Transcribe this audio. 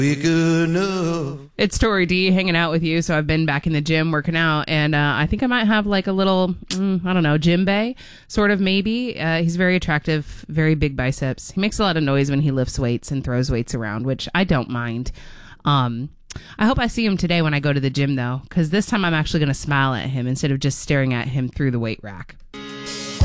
We're good enough. It's Tori D hanging out with you. So I've been back in the gym working out, and I think I might have like a little, I don't know, gym bay, sort of maybe. He's very attractive, very big biceps. He makes a lot of noise when he lifts weights and throws weights around, which I don't mind. I hope I see him today when I go to the gym, though, because this time I'm actually going to smile at him instead of just staring at him through the weight rack.